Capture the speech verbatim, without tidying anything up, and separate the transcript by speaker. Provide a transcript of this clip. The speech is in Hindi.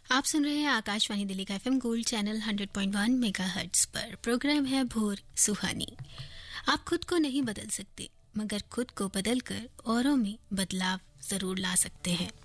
Speaker 1: आप सुन रहे हैं आकाशवाणी दिल्ली का FM gold channel hundred point one megahertz पर। प्रोग्राम है भोर सुहानी। आप खुद को नहीं बदल सकते, मगर खुद को बदलकर औरों में बदलाव जरूर ला सकते हैं।